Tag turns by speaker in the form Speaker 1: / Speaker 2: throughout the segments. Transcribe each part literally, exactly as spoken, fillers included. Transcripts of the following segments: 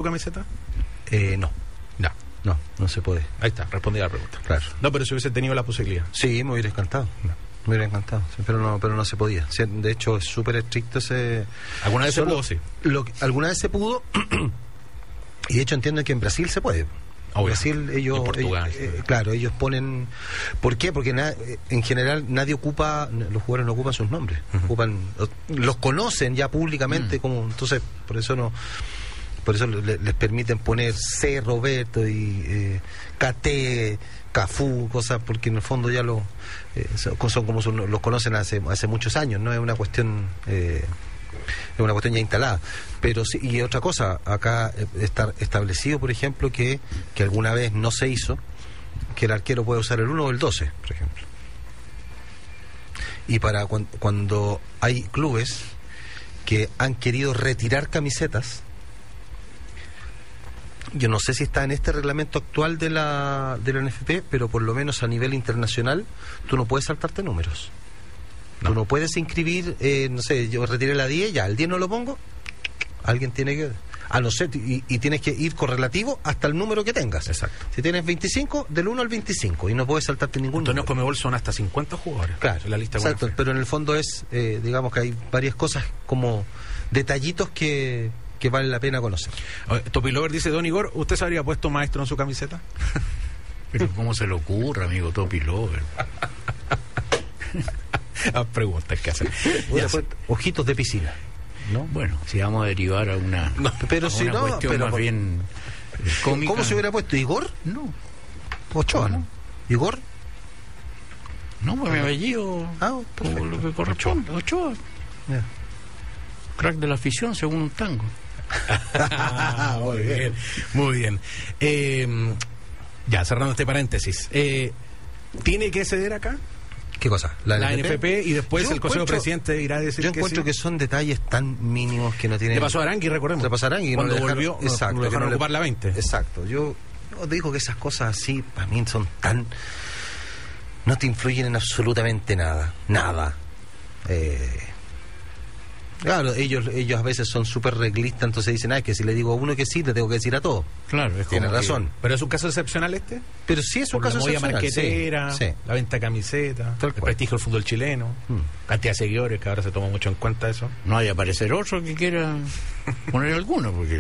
Speaker 1: camiseta?
Speaker 2: Eh, no.
Speaker 1: No.
Speaker 2: No, no se puede.
Speaker 1: Ahí está, respondí a la pregunta.
Speaker 2: Claro.
Speaker 1: No, pero si hubiese tenido la posibilidad.
Speaker 2: Sí, me hubiera encantado. No. Me hubiera encantado, sí, pero no, pero no se podía. Sí, de hecho, es súper estricto ese...
Speaker 1: ¿Alguna vez
Speaker 2: Solo,
Speaker 1: se pudo? Sí.
Speaker 2: Lo, alguna vez se pudo, y de hecho entiendo que en Brasil se puede.
Speaker 1: Obvio.
Speaker 2: Brasil, ellos...
Speaker 1: En Portugal.
Speaker 2: Eh, eh, claro, ellos ponen... ¿Por qué? Porque na, en general nadie ocupa, los jugadores no ocupan sus nombres. Uh-huh. Ocupan, los conocen ya públicamente, uh-huh. como entonces, por eso no... Por eso le, les permiten poner C. Roberto y eh, K T, Cafú, cosas, porque en el fondo ya lo, eh, son, son como son, los conocen hace hace muchos años, no es una cuestión eh, es una cuestión ya instalada. Pero sí, y otra cosa, acá está establecido, por ejemplo, que, que alguna vez no se hizo, que el arquero puede usar el uno o el doce, por ejemplo. Y para cuando, cuando hay clubes que han querido retirar camisetas, yo no sé si está en este reglamento actual de la de la N F P, pero por lo menos a nivel internacional tú no puedes saltarte números. No. Tú no puedes inscribir, eh, no sé, yo retiré la diez, ya, el diez no lo pongo, alguien tiene que... A no ser, y, y tienes que ir correlativo hasta el número que tengas.
Speaker 1: Exacto.
Speaker 2: Si tienes veinticinco, del uno al veinticinco, y no puedes saltarte ningún
Speaker 1: número.
Speaker 2: Entonces,
Speaker 1: Conmebol son hasta cincuenta jugadores.
Speaker 2: Claro,
Speaker 1: en la lista.
Speaker 2: Exacto, pero en el fondo es, eh, digamos que hay varias cosas como detallitos que... que vale la pena conocer.
Speaker 1: Topilover dice, don Igor, ¿usted se habría puesto maestro en su camiseta?
Speaker 3: Pero ¿cómo se le ocurre, amigo Topilover?
Speaker 1: Las preguntas que hacen.
Speaker 2: Ojitos de piscina, ¿no?
Speaker 3: Bueno, si vamos a derivar a una,
Speaker 2: no, pero
Speaker 3: a
Speaker 2: si
Speaker 3: una
Speaker 2: no,
Speaker 3: cuestión
Speaker 2: pero
Speaker 3: más
Speaker 2: por,
Speaker 3: bien cómica.
Speaker 2: ¿Cómo se hubiera puesto? ¿Igor?
Speaker 3: No.
Speaker 2: Ochoa, ¿no? ¿Igor?
Speaker 3: No, pues mi apellido,
Speaker 2: ah,
Speaker 3: por lo que corresponde, Ochoa. Yeah. Crack de la afición, según un tango.
Speaker 1: Muy bien, muy bien. Eh, ya, cerrando este paréntesis. Eh, ¿Tiene que ceder acá?
Speaker 2: ¿Qué cosa? La,
Speaker 1: la N F P y después
Speaker 2: yo
Speaker 1: el Consejo Presidente irá a decir
Speaker 2: yo
Speaker 1: que
Speaker 2: encuentro
Speaker 1: sí.
Speaker 2: que son detalles tan mínimos que no tienen...
Speaker 1: Le pasó a Arangui, recordemos.
Speaker 2: Le pasó a Arangui.
Speaker 1: Cuando
Speaker 2: no le dejaron,
Speaker 1: volvió,
Speaker 2: exacto,
Speaker 1: no, no le dejaron
Speaker 2: no
Speaker 1: ocupar
Speaker 2: le,
Speaker 1: la veinte.
Speaker 2: Exacto. Yo, yo digo que esas cosas así, para mí son tan... No te influyen en absolutamente nada. Nada. Eh... Claro, ellos ellos a veces son súper reglistas, entonces dicen, ah, es que si le digo a uno que sí, te tengo que decir a todos.
Speaker 3: Claro, es
Speaker 2: Tiene razón.
Speaker 1: Que, ¿pero es un caso excepcional este?
Speaker 2: Pero sí es un
Speaker 1: Por
Speaker 2: caso
Speaker 1: la
Speaker 2: excepcional.
Speaker 1: marquetera,
Speaker 2: sí, sí.
Speaker 1: La venta de camisetas, el prestigio del fútbol chileno, hmm. cantidad de seguidores, que ahora se toma mucho en cuenta eso.
Speaker 3: No hay aparecer otro que quiera poner alguno, porque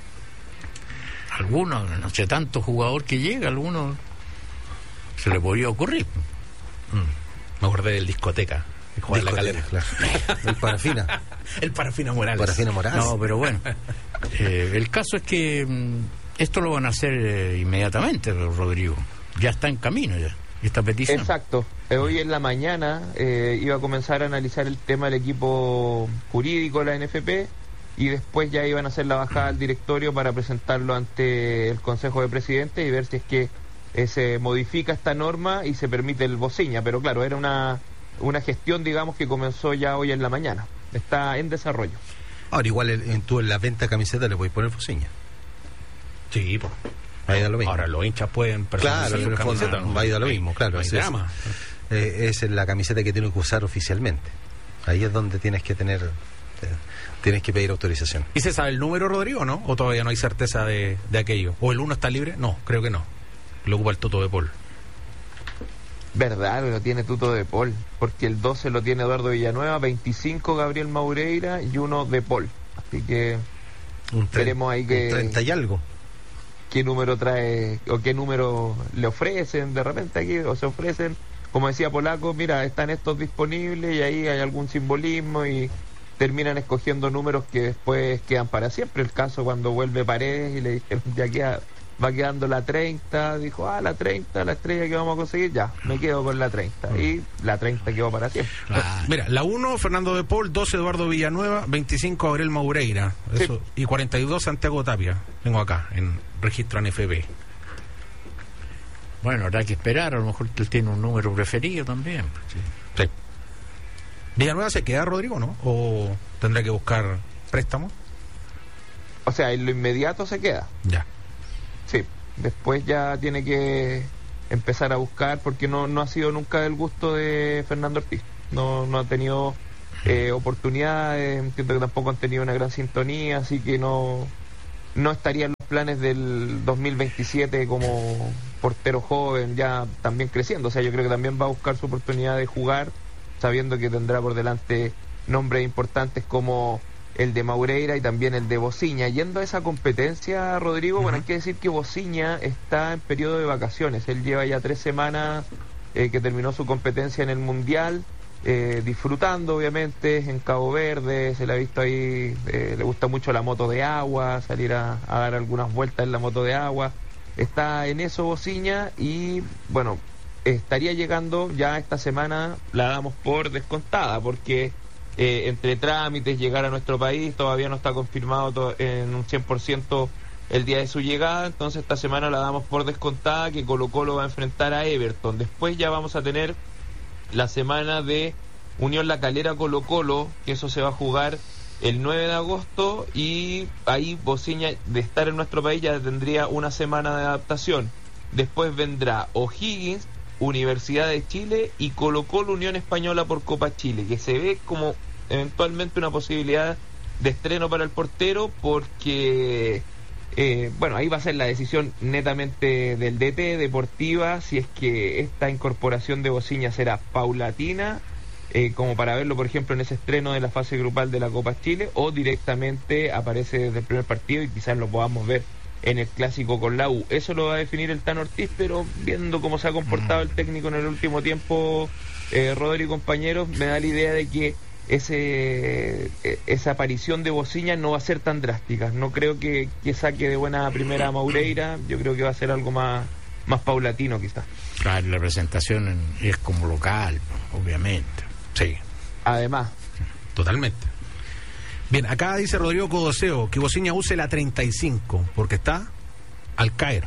Speaker 3: alguno, no sé, tanto jugador que llega, alguno se le podría ocurrir.
Speaker 1: Hmm. Me acordé del discoteca.
Speaker 2: De la calera, claro. El Parafina.
Speaker 1: El Parafina Morales.
Speaker 2: Parafina Morales.
Speaker 3: No, pero bueno. Eh, el caso es que mmm, esto lo van a hacer eh, inmediatamente, Rodrigo. Ya está en camino ya, esta petición.
Speaker 4: Exacto. Eh, hoy en la mañana eh, iba a comenzar a analizar el tema del equipo jurídico de la N F P y después ya iban a hacer la bajada al directorio para presentarlo ante el Consejo de Presidentes y ver si es que eh, se modifica esta norma y se permite el bociña. Pero claro, era una... una gestión, digamos, que comenzó ya hoy en la mañana. Está en desarrollo.
Speaker 2: Ahora, igual en, tú en la venta de camiseta le puedes poner fociña.
Speaker 1: Sí, pues.
Speaker 2: Ahí da lo mismo.
Speaker 1: Ahora los hinchas pueden...
Speaker 2: Claro, en el fondo va a ir a lo mismo, claro.
Speaker 1: No hay
Speaker 2: es,
Speaker 1: drama.
Speaker 2: Eh, es la camiseta que tienes que usar oficialmente. Ahí es donde tienes que tener... Eh, tienes que pedir autorización.
Speaker 1: ¿Y se sabe el número, Rodrigo, no? ¿O todavía no hay certeza de, de aquello? ¿O el uno está libre? No, creo que no. Lo ocupa el Toto de Paul.
Speaker 4: Verdad, lo tiene Tuto de Paul, porque el doce lo tiene Eduardo Villanueva, veinticinco Gabriel Maureira y uno de Paul. Así que
Speaker 2: un tre-
Speaker 4: veremos ahí que
Speaker 2: treinta y algo.
Speaker 4: Qué número trae o qué número le ofrecen de repente aquí, o se ofrecen, como decía Polaco, mira, están estos disponibles y ahí hay algún simbolismo y terminan escogiendo números que después quedan para siempre. El caso cuando vuelve Paredes y le dijeron, ya queda... va quedando la treinta, dijo, ah, la treinta, la estrella que vamos a conseguir, ya, me quedo con la treinta, y la treinta quedó para siempre.
Speaker 1: Ah, mira, la uno, Fernando de Paul, doce, Eduardo Villanueva, veinticinco, Gabriel Maureira, eso, sí. Y cuarenta y dos, Santiago Tapia, tengo acá, en registro N F B.
Speaker 3: Bueno, habrá que esperar, a lo mejor él tiene un número preferido también.
Speaker 1: Sí. Sí. ¿Villanueva se queda, Rodrigo, no? ¿O tendrá que buscar préstamo?
Speaker 4: O sea, en lo inmediato se queda.
Speaker 1: Ya.
Speaker 4: Sí, después ya tiene que empezar a buscar porque no no ha sido nunca del gusto de Fernando Ortiz. No no ha tenido eh, oportunidades, entiendo que tampoco han tenido una gran sintonía, así que no no estaría en los planes del dos mil veintisiete como portero joven, ya también creciendo. O sea, yo creo que también va a buscar su oportunidad de jugar, sabiendo que tendrá por delante nombres importantes como el de Maureira y también el de Bociña. Yendo a esa competencia, Rodrigo, uh-huh. bueno, hay que decir que Bociña está en periodo de vacaciones. Él lleva ya tres semanas eh, que terminó su competencia en el Mundial, eh, disfrutando obviamente en Cabo Verde. Se le ha visto ahí, eh, le gusta mucho la moto de agua, salir a, a dar algunas vueltas en la moto de agua. Está en eso Bociña y bueno, estaría llegando ya esta semana, la damos por descontada, porque Eh, entre trámites, llegar a nuestro país, todavía no está confirmado to- en un cien por ciento el día de su llegada. Entonces esta semana la damos por descontada, que Colo-Colo va a enfrentar a Everton. Después ya vamos a tener la semana de Unión La Calera Colo-Colo, que eso se va a jugar el nueve de agosto, y ahí Bociña, de estar en nuestro país, ya tendría una semana de adaptación. Después vendrá O'Higgins, Universidad de Chile, y Colo-Colo Unión Española por Copa Chile, que se ve como eventualmente una posibilidad de estreno para el portero, porque eh, bueno, ahí va a ser la decisión netamente del D T deportiva, si es que esta incorporación de Bociña será paulatina, eh, como para verlo por ejemplo en ese estreno de la fase grupal de la Copa Chile, o directamente aparece desde el primer partido y quizás lo podamos ver en el clásico con la U. Eso lo va a definir el Tano Ortiz, pero viendo cómo se ha comportado el técnico en el último tiempo, eh, Rodri y compañeros, me da la idea de que ese esa aparición de Bociña no va a ser tan drástica. No creo que, que saque de buena primera a Maureira. Yo creo que va a ser algo más, más paulatino quizás.
Speaker 3: Claro, la presentación en, es como local, obviamente.
Speaker 1: Sí.
Speaker 4: Además.
Speaker 1: Totalmente. Bien, acá dice Rodrigo Codoseo que Bociña use la treinta y cinco, porque está al caer.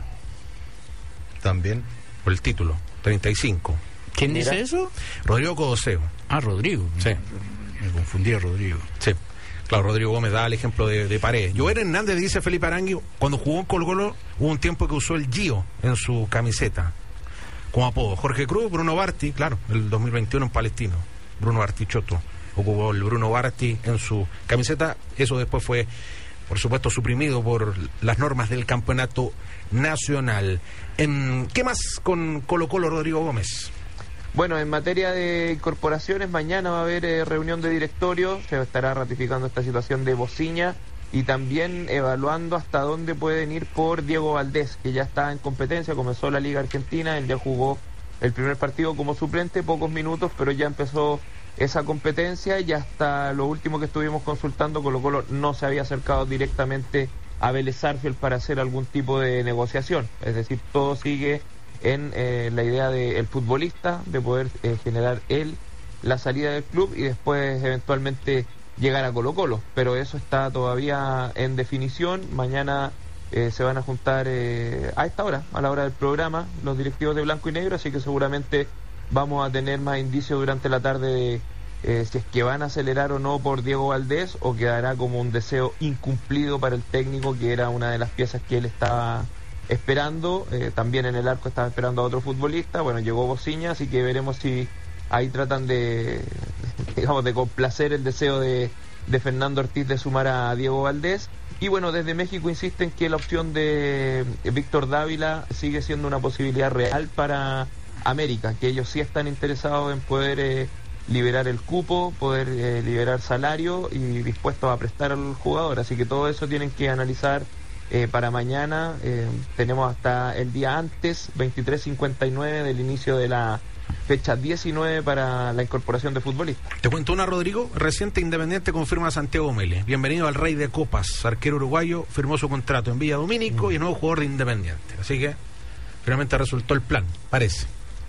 Speaker 2: También.
Speaker 1: Por el título, treinta y cinco.
Speaker 3: ¿Quién
Speaker 4: Mira.
Speaker 3: dice eso?
Speaker 1: Rodrigo Codoseo.
Speaker 3: Ah, Rodrigo.
Speaker 1: Sí.
Speaker 3: Me confundí a Rodrigo.
Speaker 1: Sí. Claro, Rodrigo Gómez da el ejemplo de, de Paredes. Joel Hernández, dice Felipe Arangui, cuando jugó en Colo-Colo hubo un tiempo que usó el Gio en su camiseta como apodo. Jorge Cruz, Bruno Barti, claro, el dos mil veintiuno en Palestino. Bruno Bartichotto ocupó el Bruno Barti en su camiseta. Eso después fue, por supuesto, suprimido por las normas del campeonato nacional. En, ¿Qué más con Colo-Colo, Rodrigo Gómez?
Speaker 4: Bueno, en materia de incorporaciones, mañana va a haber eh, reunión de directorio, se estará ratificando esta situación de Bociña y también evaluando hasta dónde pueden ir por Diego Valdés, que ya está en competencia, comenzó la Liga Argentina, él ya jugó el primer partido como suplente, pocos minutos, pero ya empezó esa competencia y hasta lo último que estuvimos consultando, Colo-Colo no se había acercado directamente a Vélez Sarsfield para hacer algún tipo de negociación, es decir, todo sigue en eh, la idea del futbolista, de poder eh, generar él la salida del club y después eventualmente llegar a Colo-Colo, pero eso está todavía en definición. Mañana eh, se van a juntar eh, a esta hora, a la hora del programa, los directivos de Blanco y Negro, así que seguramente vamos a tener más indicios durante la tarde de eh, si es que van a acelerar o no por Diego Valdés, o quedará como un deseo incumplido para el técnico, que era una de las piezas que él estaba esperando. Eh, también en el arco estaba esperando a otro futbolista, bueno, llegó Bociña, así que veremos si ahí tratan de, digamos, de complacer el deseo de, de Fernando Ortiz de sumar a Diego Valdés. Y bueno, desde México insisten que la opción de Víctor Dávila sigue siendo una posibilidad real para América, que ellos sí están interesados en poder eh, liberar el cupo, poder eh, liberar salario y dispuestos a prestar al jugador, así que todo eso tienen que analizar Eh, para mañana. Eh, tenemos hasta el día antes, veintitrés cincuenta y nueve del inicio de la fecha diecinueve para la incorporación de futbolistas.
Speaker 1: Te cuento una, Rodrigo. Reciente Independiente confirma a Santiago Mele. Bienvenido al Rey de Copas. Arquero uruguayo, firmó su contrato en Villa Domínico mm. y es nuevo jugador de Independiente. Así que finalmente resultó el plan, parece.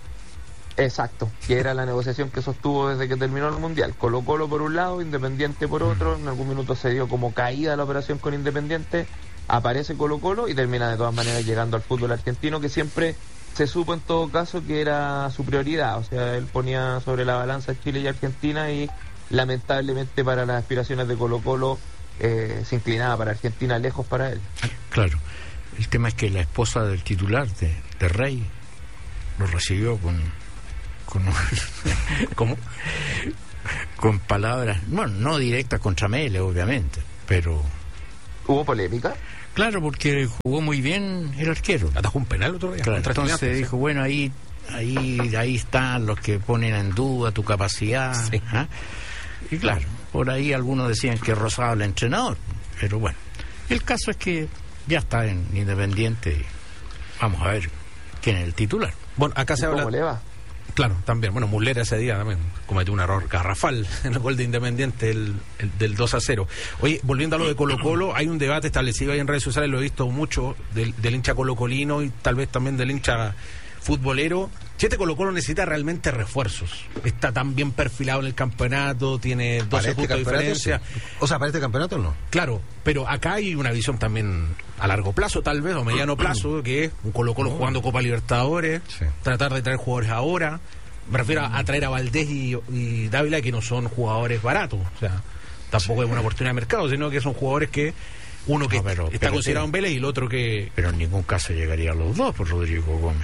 Speaker 4: Exacto, que era la negociación que sostuvo desde que terminó el Mundial. Colo-Colo por un lado, Independiente por otro. En algún minuto se dio como caída la operación con Independiente. Aparece Colo-Colo y termina de todas maneras llegando al fútbol argentino, que siempre se supo en todo caso que era su prioridad. O sea, él ponía sobre la balanza Chile y Argentina y lamentablemente para las aspiraciones de Colo-Colo eh, se inclinaba para Argentina, lejos para él.
Speaker 3: Claro, el tema es que la esposa del titular de, de Rey lo recibió con con
Speaker 1: ¿Cómo?
Speaker 3: con palabras, bueno, no directas contra Mele, obviamente, pero
Speaker 4: ¿Hubo polémica?
Speaker 3: Claro, porque jugó muy bien el arquero.
Speaker 1: Atajó un penal otro día.
Speaker 3: Claro,
Speaker 1: contra
Speaker 3: entonces
Speaker 1: Estudiantes,
Speaker 3: dijo,
Speaker 1: sí.
Speaker 3: bueno, ahí ahí ahí están los que ponen en duda tu capacidad.
Speaker 1: Sí.
Speaker 3: ¿Ah? Y claro, por ahí algunos decían que rozaba el entrenador, pero bueno, el caso es que ya está en Independiente y vamos a ver quién es el titular.
Speaker 1: Bueno, acá se
Speaker 4: ¿Cómo
Speaker 1: habla...
Speaker 4: le va?
Speaker 1: Claro, también. Bueno, Muslera ese día también cometió un error garrafal en el gol de Independiente el, el, del dos a cero. Oye, volviendo a lo de Colo-Colo, hay un debate establecido ahí en redes sociales, lo he visto mucho, del, del hincha colocolino y tal vez también del hincha futbolero. Si este Colo-Colo necesita realmente refuerzos, está tan bien perfilado en el campeonato, tiene doce
Speaker 2: Para este
Speaker 1: puntos de
Speaker 2: campeonato,
Speaker 1: diferencia.
Speaker 2: sí. O sea, para este campeonato no.
Speaker 1: Claro, pero acá hay una visión también a largo plazo, tal vez, o mediano plazo, que es un Colo-Colo jugando Copa Libertadores,
Speaker 2: Sí.
Speaker 1: tratar de traer jugadores ahora. Me refiero a, a traer a Valdés y, y Dávila, que no son jugadores baratos. O sea, tampoco es una oportunidad de mercado, sino que son jugadores que uno que
Speaker 3: No, pero-
Speaker 1: está
Speaker 3: pero-
Speaker 1: considerado en Vélez y el otro que...
Speaker 3: Pero en ningún caso llegaría a los dos por Rodrigo Gómez.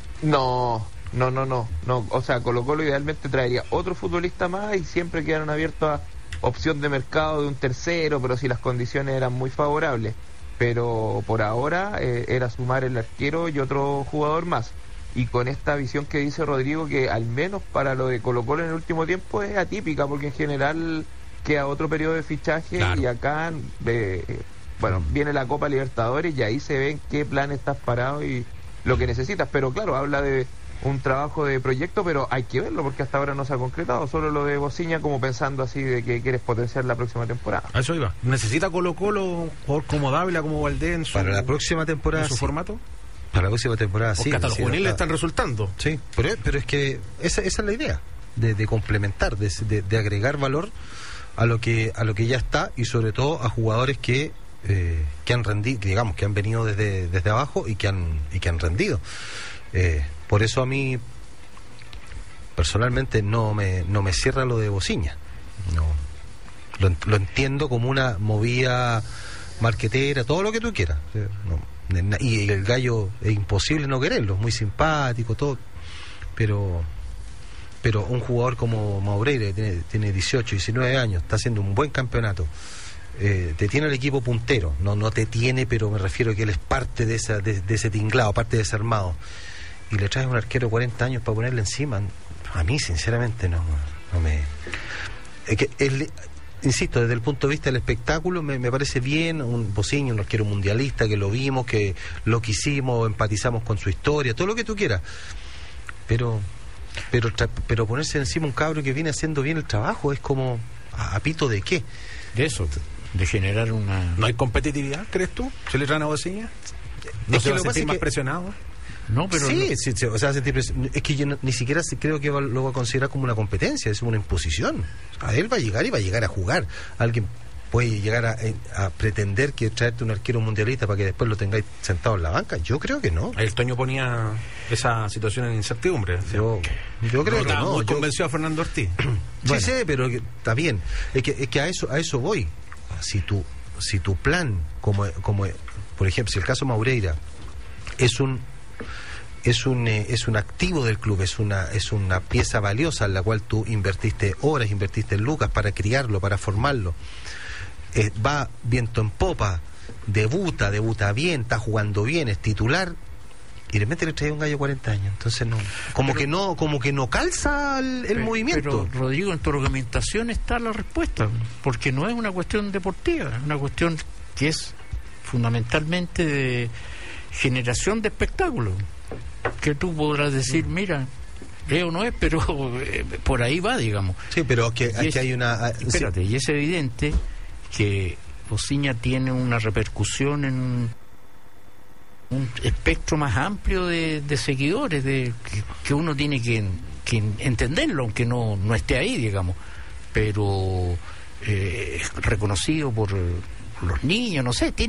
Speaker 4: No, no, no, no, no. O sea, Colo Colo idealmente traería otro futbolista más y siempre quedaron abiertos a opción de mercado de un tercero, pero si las condiciones eran muy favorables. Pero por ahora eh, era sumar el arquero y otro jugador más. Y con esta visión que dice Rodrigo, que al menos para lo de Colo Colo en el último tiempo es atípica, porque en general queda otro periodo de fichaje.
Speaker 1: Claro.
Speaker 4: Y acá, eh, bueno, viene la Copa Libertadores y ahí se ve en qué plan estás parado y lo que necesitas. Pero claro, habla de un trabajo de proyecto, pero hay que verlo porque hasta ahora no se ha concretado, solo lo de Bociña, como pensando así de que quieres potenciar la próxima temporada.
Speaker 1: A eso iba. ¿Necesita Colo-Colo un jugador como Dávila, como Valdés en su,
Speaker 2: Para la próxima temporada,
Speaker 1: en su
Speaker 2: sí.
Speaker 1: formato?
Speaker 2: Para la próxima temporada,
Speaker 1: Porque
Speaker 2: sí.
Speaker 1: hasta los
Speaker 2: sí,
Speaker 1: juveniles
Speaker 2: está-
Speaker 1: están resultando.
Speaker 2: Sí, pero, pero es que esa, esa es la idea, de, de complementar, de, de, de agregar valor a lo que a lo que ya está y sobre todo a jugadores que eh, que han rendido, digamos, que han venido desde desde abajo y que han y que han rendido. Eh, por eso a mí personalmente no me no me cierra lo de Bociña. No, lo, lo entiendo como una movida marquetera, todo lo que tú quieras. O sea, no, y el gallo es imposible no quererlo, es muy simpático, todo, pero pero un jugador como Maureira, que tiene, tiene dieciocho, diecinueve años, está haciendo un buen campeonato, eh, te tiene el equipo puntero, no no te tiene, pero me refiero a que él es parte de esa de, de ese tinglado, parte de ese armado, y le traes un arquero de cuarenta años para ponerle encima. A mí sinceramente no, no me... Es que él, insisto, desde el punto de vista del espectáculo me, me parece bien, un Bociña, un arquero mundialista, que lo vimos, que lo quisimos, empatizamos con su historia, todo lo que tú quieras, pero pero tra- pero ponerse encima un cabro que viene haciendo bien el trabajo es como, ¿a, a pito de qué?
Speaker 3: De eso, de generar una...
Speaker 1: ¿No hay competitividad, crees tú? ¿Se le traen a Bociña? ¿No
Speaker 2: Es
Speaker 1: se
Speaker 2: que
Speaker 1: va
Speaker 2: lo
Speaker 1: a
Speaker 2: que pasa
Speaker 1: sentir
Speaker 2: es
Speaker 1: más
Speaker 2: que-
Speaker 1: presionado?
Speaker 3: No, pero
Speaker 2: sí,
Speaker 3: no-
Speaker 2: sí, sí, o sea, sentir presión. Es que yo no- ni siquiera se- creo que va- lo va a considerar como una competencia, es una imposición. A él va a llegar y va a llegar a jugar. Alguien puede llegar a, eh, a pretender que traerte un arquero mundialista para que después lo tengáis sentado en la banca. Yo creo que no.
Speaker 1: El Toño ponía esa situación en incertidumbre.
Speaker 2: Yo, yo creo
Speaker 1: No,
Speaker 2: que
Speaker 1: estaba
Speaker 2: no.
Speaker 1: muy
Speaker 2: Yo-
Speaker 1: convencido a Fernando Ortiz.
Speaker 2: Sí sé, pero que- está bien. Es que, es que a eso a eso voy. Si tu si tu plan, como como por ejemplo, si el caso Maureira es un es un eh, es un activo del club, es una es una pieza valiosa en la cual tú invertiste horas, invertiste lucas para criarlo, para formarlo. Eh, va viento en popa, debuta, debuta bien, está jugando bien, es titular. Y de repente le trae un gallo de cuarenta años, entonces no, como
Speaker 3: Pero-
Speaker 2: que no, como que no calza el, el
Speaker 3: Pe-
Speaker 2: movimiento.
Speaker 3: Pero, Rodrigo, en tu argumentación está la respuesta, porque no es una cuestión deportiva, es una cuestión que es fundamentalmente de generación de espectáculo. Que tú podrás decir, mira, es o no es, pero eh, por ahí va, digamos.
Speaker 2: Sí, pero que
Speaker 3: Y
Speaker 2: aquí
Speaker 3: es-
Speaker 2: hay una... ah, sí.
Speaker 3: Espérate, y es evidente que Bociña tiene una repercusión en un, un espectro más amplio de, de seguidores, de que, que uno tiene que, que entenderlo, aunque no, no esté ahí, digamos. Pero eh, es reconocido por los niños, no sé, tiene